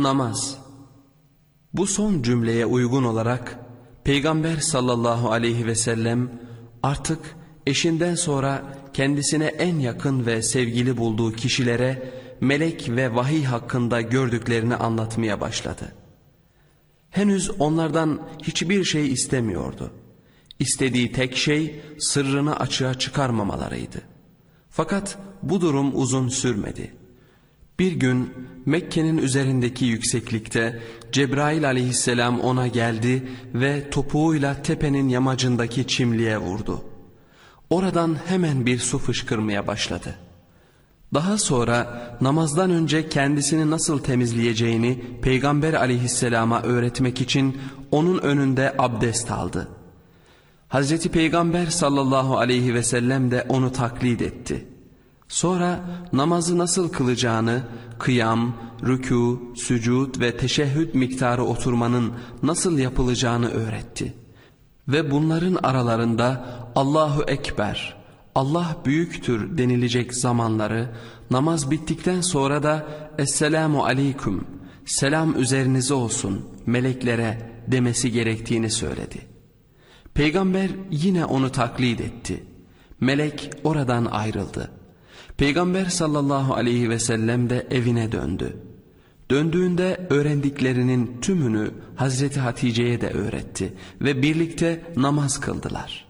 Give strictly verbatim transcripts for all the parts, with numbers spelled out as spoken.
Namaz. Bu son cümleye uygun olarak Peygamber sallallahu aleyhi ve sellem artık eşinden sonra kendisine en yakın ve sevgili bulduğu kişilere melek ve vahiy hakkında gördüklerini anlatmaya başladı. Henüz onlardan hiçbir şey istemiyordu. İstediği tek şey sırrını açığa çıkarmamalarıydı. Fakat bu durum uzun sürmedi. Bir gün Mekke'nin üzerindeki yükseklikte Cebrail aleyhisselam ona geldi ve topuğuyla tepenin yamacındaki çimliğe vurdu. Oradan hemen bir su fışkırmaya başladı. Daha sonra namazdan önce kendisini nasıl temizleyeceğini Peygamber aleyhisselama öğretmek için onun önünde abdest aldı. Hazreti Peygamber sallallahu aleyhi ve sellem de onu taklit etti. Sonra namazı nasıl kılacağını, kıyam, rükû, sücud ve teşehhüd miktarı oturmanın nasıl yapılacağını öğretti. Ve bunların aralarında Allahu Ekber, Allah büyüktür denilecek zamanları, namaz bittikten sonra da Esselamu Aleyküm, selam üzerinize olsun meleklere demesi gerektiğini söyledi. Peygamber yine onu taklit etti. Melek oradan ayrıldı. Peygamber sallallahu aleyhi ve sellem de evine döndü. Döndüğünde öğrendiklerinin tümünü Hazreti Hatice'ye de öğretti ve birlikte namaz kıldılar.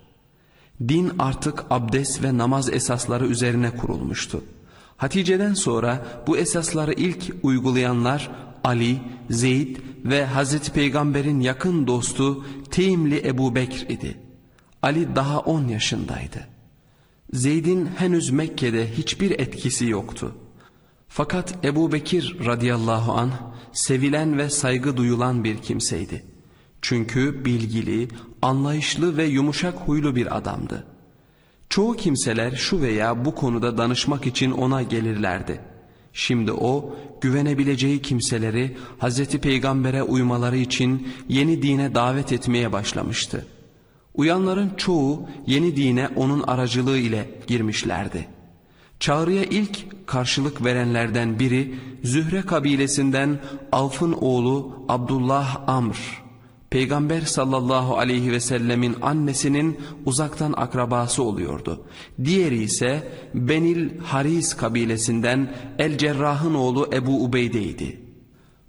Din artık abdest ve namaz esasları üzerine kurulmuştu. Hatice'den sonra bu esasları ilk uygulayanlar Ali, Zeyd ve Hazreti Peygamber'in yakın dostu Teymli Ebu Bekr idi. Ali daha on yaşındaydı. Zeyd'in henüz Mekke'de hiçbir etkisi yoktu. Fakat Ebu Bekir radıyallahu anh sevilen ve saygı duyulan bir kimseydi. Çünkü bilgili, anlayışlı ve yumuşak huylu bir adamdı. Çoğu kimseler şu veya bu konuda danışmak için ona gelirlerdi. Şimdi o güvenebileceği kimseleri Hazreti Peygamber'e uymaları için yeni dine davet etmeye başlamıştı. Uyanların çoğu yeni dine onun aracılığı ile girmişlerdi. Çağrıya ilk karşılık verenlerden biri Zühre kabilesinden Avf'ın oğlu Abdullah Amr. Peygamber sallallahu aleyhi ve sellemin annesinin uzaktan akrabası oluyordu. Diğeri ise Benil Haris kabilesinden El Cerrah'ın oğlu Ebu Ubeyde'ydi.